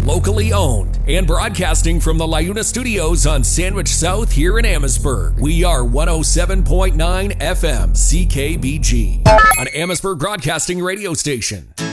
locally owned, and broadcasting from the LiUNA Studios on Sandwich South here in Amherstburg. We are 107.9 FM CKBG, an Amherstburg broadcasting radio station.